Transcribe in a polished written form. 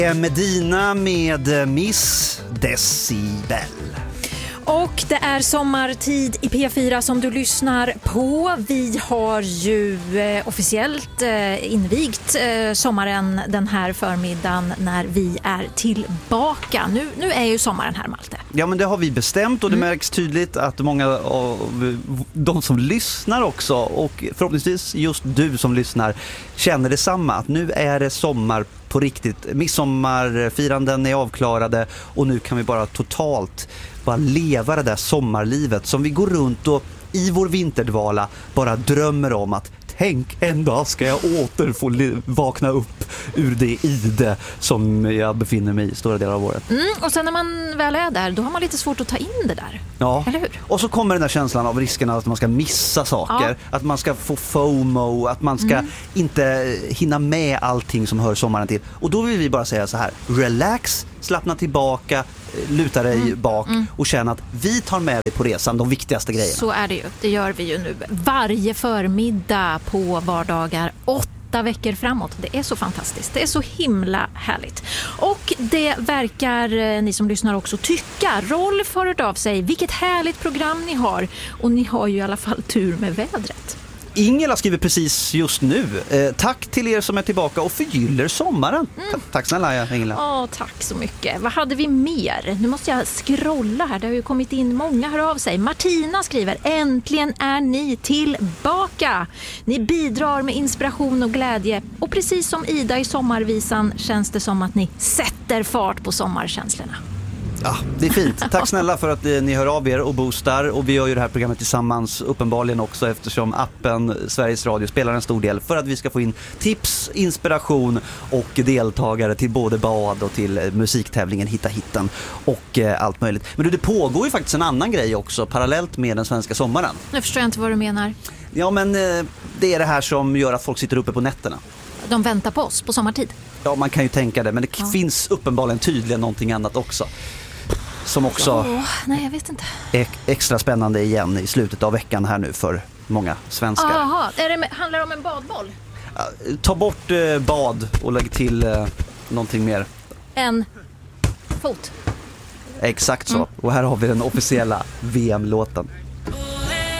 Medina med Miss Decibel. Och det är sommartid i P4 som du lyssnar på. Vi har ju officiellt invigt sommaren den här förmiddagen när vi är tillbaka. Nu är ju sommaren här, Malte. Ja, men det har vi bestämt och det märks tydligt att många av de som lyssnar också, och förhoppningsvis just du som lyssnar, känner detsamma. Att nu är det sommar på riktigt. Midsommarfiranden är avklarade och nu kan vi bara leva det där sommarlivet som vi går runt och i vår vinterdvala bara drömmer om att tänk, en dag ska jag åter få vakna upp ur det ide som jag befinner mig i stora delar av året. Och sen när man väl är där, då har man lite svårt att ta in det där. Ja, eller hur? Och så kommer den där känslan av riskerna att man ska missa saker, att man ska få FOMO, att man ska inte hinna med allting som hör sommaren till. Och då vill vi bara säga så här: relax, slappna tillbaka, luta dig bak och känna att vi tar med dig på resan, de viktigaste grejerna. Så är det ju. Det gör vi ju nu varje förmiddag på vardagar 8 veckor framåt. Det är så fantastiskt. Det är så himla härligt. Och det verkar ni som lyssnar också tycka. Rolf har hört av sig. Vilket härligt program ni har. Och ni har ju i alla fall tur med vädret. Ingela skriver precis just nu: tack till er som är tillbaka och förgyller sommaren. Tack snälla Ingela. Tack så mycket. Vad hade vi mer? Nu måste jag scrolla här. Det har ju kommit in många, hör av sig. Martina skriver: äntligen är ni tillbaka. Ni bidrar med inspiration och glädje. Och precis som Ida i sommarvisan känns det som att ni sätter fart på sommarkänslorna. Ja, det är fint. Tack snälla för att ni hör av er och boostar. Och vi gör ju det här programmet tillsammans uppenbarligen också, eftersom appen Sveriges Radio spelar en stor del för att vi ska få in tips, inspiration och deltagare till både bad och till musiktävlingen Hitta hitten och allt möjligt. Men det pågår ju faktiskt en annan grej också parallellt med den svenska sommaren. Nu förstår jag inte vad du menar. Ja, men det är det här som gör att folk sitter uppe på nätterna. De väntar på oss på sommartid. Ja, man kan ju tänka det, men det finns uppenbarligen tydligen någonting annat också. Som också nej, jag vet inte. är extra spännande igen i slutet av veckan här nu för många svenskar. Jaha, handlar det om en badboll? Ta bort bad och lägg till någonting mer. En fot. Exakt så. Och här har vi den officiella VM-låten.